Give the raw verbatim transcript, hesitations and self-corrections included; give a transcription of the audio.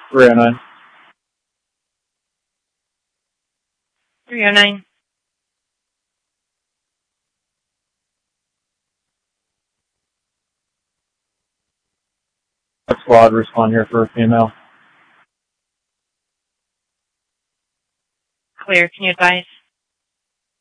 three oh nine. three oh nine. Squad, respond here for a female. Clear. Can you advise?